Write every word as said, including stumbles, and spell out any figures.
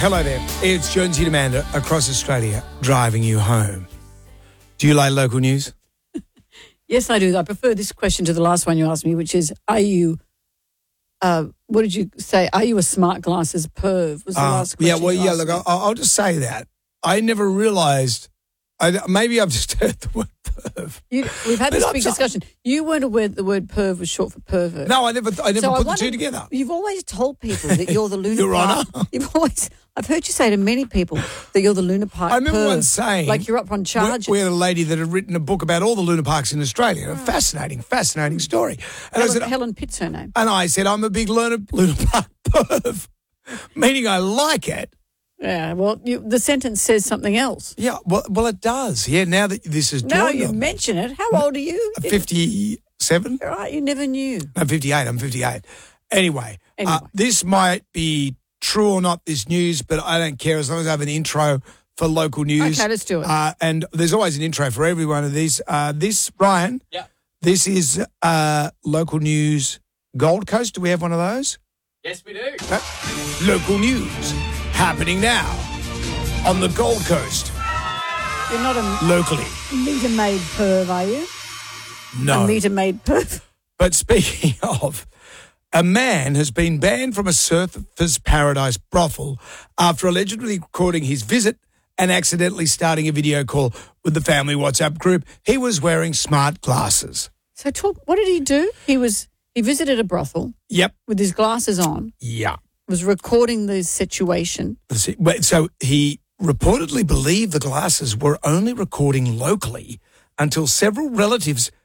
Hello there. It's Jonesy and Amanda across Australia driving you home. Do you like local news? Yes, I do. I prefer this question to the last one you asked me, which is, are you, uh, what did you say? Are you a smart glasses perv? Was the Uh, last question yeah, well, you yeah, asked look, me. I'll, I'll just say that. I never realised, I, maybe I've just heard the word perv. You, we've had But this I'm big so- discussion. You weren't aware that the word perv was short for pervert. No, I never I never So I put the wonder- two together. You've always told people that you're the Luna Your Park. Honour. You've always, I've heard you say to many people that you're the Luna Park I remember perv. once saying, like you're up on charges. We, we had a lady that had written a book about all the Luna Parks in Australia. A fascinating, fascinating story. And I Helen, said, Helen Pitt's her name. and I said, I'm a big Luna, Luna Park perv, meaning I like it. Yeah, well, you, the sentence says something else. Yeah, well, well, it does. Yeah, now that this is Now joined you them. mention it. How old are you? fifty-seven? Right, you never knew. I'm fifty-eight. I'm fifty-eight. Anyway, Anyway. Uh, this might be true or not, this news, but I don't care as long as I have an intro for local news. Okay, let's do it. Uh, and there's always an intro for every one of these. Uh, this, Ryan, Yeah. this is uh, local news Gold Coast. Do we have one of those? Yes, we do. Uh, local news happening now on the Gold Coast, You're not a locally. meter-made perv, are you? No. A meter-made perv. But speaking of, a man has been banned from a Surfers Paradise brothel after allegedly recording his visit and accidentally starting a video call with the family WhatsApp group. He was wearing smart glasses. So talk. What did he do? He was he visited a brothel Yep. with his glasses on, Yeah. was recording the situation. So he reportedly believed the glasses were only recording locally until several relatives